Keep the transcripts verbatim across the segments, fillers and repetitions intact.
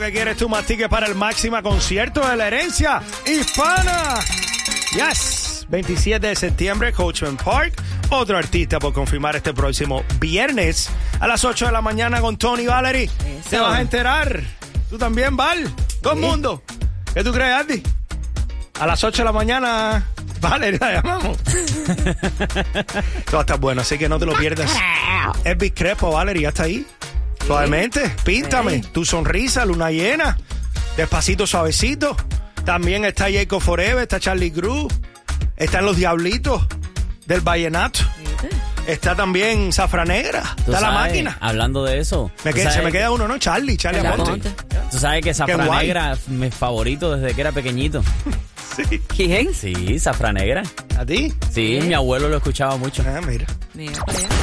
¿Qué quieres tú, más tickets para el Máxima concierto de la herencia hispana? Yes, veintisiete de septiembre, Coachman Park. Otro artista por confirmar este próximo viernes a las ocho de la mañana con Tony Valerie. Eso. Te vas a enterar. Tú también, Val. Todo el ¿Sí? mundo. ¿Qué tú crees, Andy? A las ocho de la mañana, Valerie, la llamamos. Todo está bueno, así que no te lo pierdas. Elvis Crespo, Valerie, ya está ahí. Suavemente, píntame, hey. Tu sonrisa, luna llena, despacito, suavecito. También está Jacob Forever, está Charlie Cruz, están los Diablitos del Vallenato. Está también Zafra Negra, está sabes, la máquina. Hablando de eso. Me queda, se me queda uno, ¿no? Charlie, Charlie Aponte. Tú sabes que Zafra Negra es mi favorito desde que era pequeñito. Sí. ¿Quién? Sí, Zafra Negra. ¿A ti? Sí, ¿Eh? Mi abuelo lo escuchaba mucho. Ah, mira. Mira.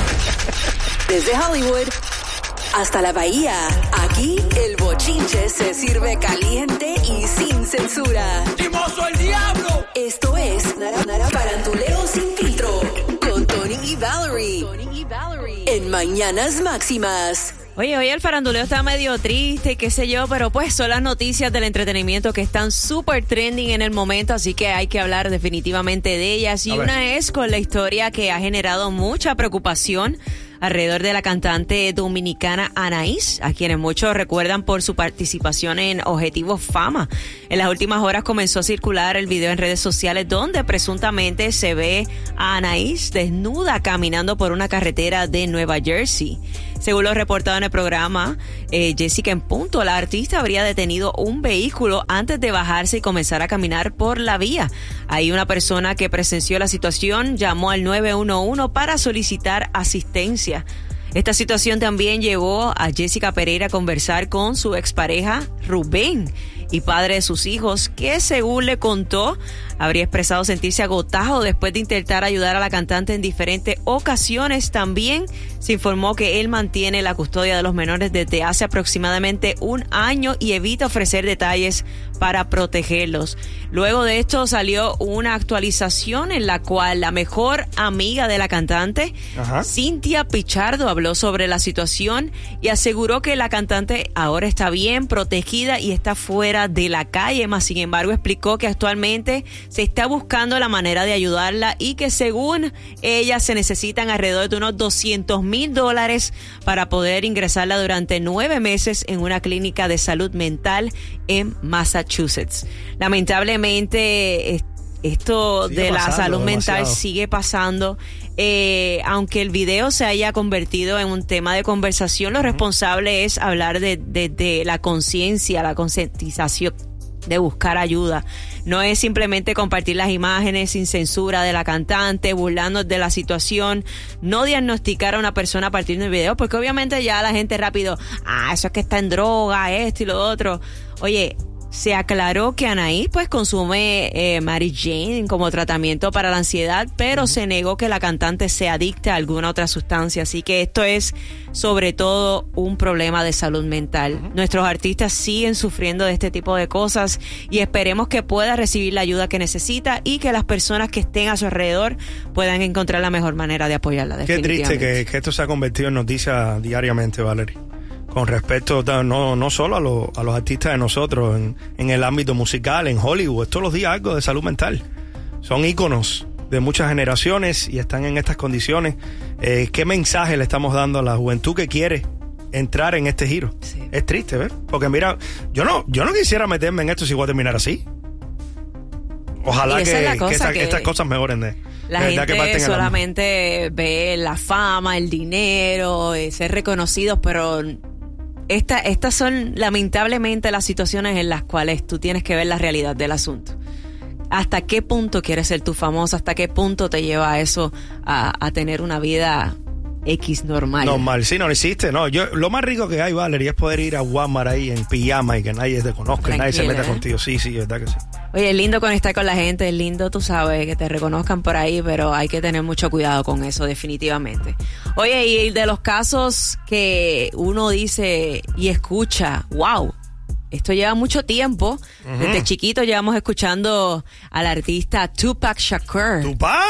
Desde Hollywood hasta la Bahía, aquí el bochinche se sirve caliente y sin censura. ¡Chimoso el diablo! Esto es Nara, Nara Faranduleo Sin Filtro con Tony y Valerie. Tony y Valerie en Mañanas Máximas. Oye, hoy el faranduleo está medio triste, qué sé yo, pero pues son las noticias del entretenimiento que están súper trending en el momento, así que hay que hablar definitivamente de ellas. Y una es con la historia que ha generado mucha preocupación alrededor de la cantante dominicana Anaís, a quienes muchos recuerdan por su participación en Objetivo Fama. En las últimas horas comenzó a circular el video en redes sociales donde presuntamente se ve a Anaís desnuda caminando por una carretera de Nueva Jersey. Según lo reportado en el programa, eh, Jessica en Punto, la artista habría detenido un vehículo antes de bajarse y comenzar a caminar por la vía. Ahí una persona que presenció la situación llamó al nueve uno uno para solicitar asistencia. Esta situación también llevó a Jessica Pereira a conversar con su expareja Rubén y padre de sus hijos, que según le contó, habría expresado sentirse agotado después de intentar ayudar a la cantante en diferentes ocasiones. También se informó que él mantiene la custodia de los menores desde hace aproximadamente un año y evita ofrecer detalles para protegerlos. Luego de esto salió una actualización en la cual la mejor amiga de la cantante, Ajá. Cynthia Pichardo, habló sobre la situación y aseguró que la cantante ahora está bien, protegida y está fuera de la calle. Más sin embargo, explicó que actualmente se está buscando la manera de ayudarla y que según ella se necesitan alrededor de unos doscientos mil dólares para poder ingresarla durante nueve meses en una clínica de salud mental en Massachusetts. Lamentablemente, esto sigue de la salud mental demasiado. sigue pasando. Eh, aunque el video se haya convertido en un tema de conversación, lo uh-huh. responsable es hablar de, de, de la conciencia, la concientización, de buscar ayuda. No es simplemente compartir las imágenes sin censura de la cantante, burlando de la situación, no diagnosticar a una persona a partir del video, porque obviamente ya la gente rápido, ah, eso es que está en droga, esto y lo otro. Oye, se aclaró que Anaís pues consume eh, Mary Jane como tratamiento para la ansiedad, pero uh-huh. se negó que la cantante se adicte a alguna otra sustancia. Así que esto es sobre todo un problema de salud mental. Uh-huh. Nuestros artistas siguen sufriendo de este tipo de cosas y esperemos que pueda recibir la ayuda que necesita y que las personas que estén a su alrededor puedan encontrar la mejor manera de apoyarla. Qué triste que, que esto se ha convertido en noticia diariamente, Valerie. Con respecto no, no solo a, lo, a los artistas de nosotros, en, en el ámbito musical, en Hollywood, todos los días algo de salud mental. Son íconos de muchas generaciones y están en estas condiciones. Eh, ¿Qué mensaje le estamos dando a la juventud que quiere entrar en este giro? Sí. Es triste, ¿ves? Porque mira, yo no, yo no quisiera meterme en esto si voy a terminar así. Ojalá que, es que, esta, que estas cosas mejoren de... La de gente que solamente ve la fama, el dinero, ser reconocidos, pero... Esta, estas son lamentablemente las situaciones en las cuales tú tienes que ver la realidad del asunto. ¿Hasta qué punto quieres ser tú famoso? ¿Hasta qué punto te lleva eso a, a tener una vida X normal? Normal, sí, no existe, no. Yo, lo más rico que hay, Valerie, es poder ir a Walmart ahí en pijama y que nadie te conozca, y nadie se meta ¿eh? contigo. Sí, sí, verdad que sí. Oye, es lindo conectar con la gente, es lindo, tú sabes, que te reconozcan por ahí, pero hay que tener mucho cuidado con eso, definitivamente. Oye, y de los casos que uno dice y escucha, wow, esto lleva mucho tiempo. Uh-huh. Desde chiquito llevamos escuchando al artista Tupac Shakur. ¡Tupac!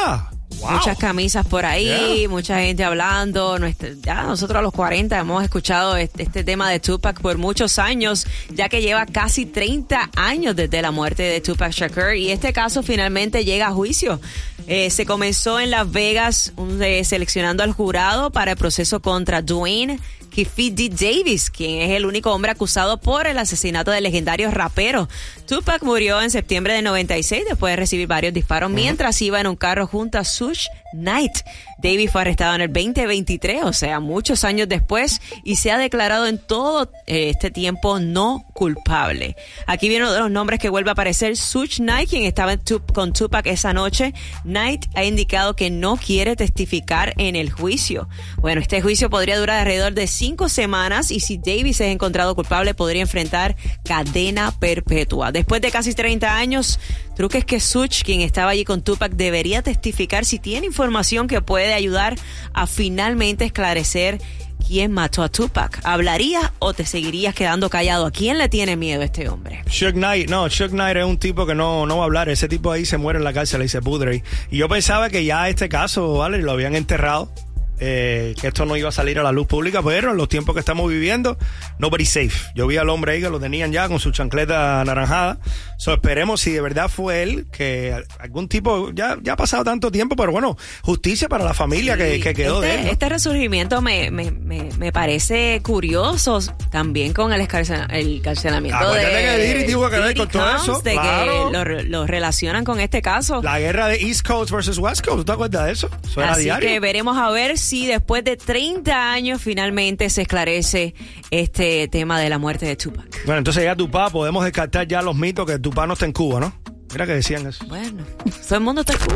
Wow. Muchas camisas por ahí, yeah. mucha gente hablando. Nuestra, ya nosotros a los cuarenta hemos escuchado este, este tema de Tupac por muchos años, ya que lleva casi treinta años desde la muerte de Tupac Shakur, y este caso finalmente llega a juicio. Eh, se comenzó en Las Vegas un, eh, seleccionando al jurado para el proceso contra Dwayne Keffe D. Davis, quien es el único hombre acusado por el asesinato del legendario rapero. Tupac murió en septiembre de noventa y seis después de recibir varios disparos uh-huh. mientras iba en un carro junto a Suge Knight. Davis fue arrestado en el veinte veintitrés, o sea, muchos años después, y se ha declarado en todo eh, este tiempo no culpable. Aquí viene uno de los nombres que vuelve a aparecer, Suge Knight, quien estaba en Tup- con Tupac esa noche. Knight ha indicado que no quiere testificar en el juicio. Bueno, este juicio podría durar alrededor de cinco semanas, y si Davis es encontrado culpable podría enfrentar cadena perpetua. Después de casi treinta años, truques que Suge, quien estaba allí con Tupac, debería testificar si tiene información que puede ayudar a finalmente esclarecer quién mató a Tupac. ¿Hablarías o te seguirías quedando callado? ¿A quién le tiene miedo este hombre? Suge Knight, no, Suge Knight es un tipo que no, no va a hablar. Ese tipo ahí se muere en la cárcel y se pudre. Y yo pensaba que ya este caso, ¿vale? Lo habían enterrado. Eh, que esto no iba a salir a la luz pública, pero en los tiempos que estamos viviendo, nobody's safe. Yo vi al hombre ahí que lo tenían ya con su chancleta anaranjada. So, esperemos si de verdad fue él, que algún tipo, ya, ya ha pasado tanto tiempo, pero bueno, justicia para la familia sí, que, que quedó este, de él, ¿no? Este resurgimiento me, me, me, me parece curioso también con el, escarcel, el carcelamiento Acuérdate de que Diddy tuvo que ver con todo eso, de claro. que lo, lo relacionan con este caso. La guerra de East Coast versus West Coast, ¿te acuerdas de eso? Eso era Así diario. que veremos a ver si después de treinta años finalmente se esclarece este tema de la muerte de Tupac. Bueno, entonces ya Tupac, podemos descartar ya los mitos que Tupac no está en Cuba, ¿no? Mira que decían eso. Bueno, todo el mundo está en Cuba.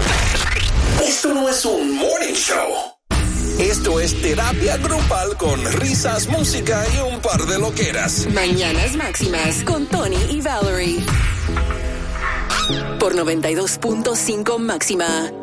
Esto no es un morning show. Esto es terapia grupal con risas, música y un par de loqueras. Mañanas Máximas con Tony y Valerie. Por noventa y dos punto cinco Máxima.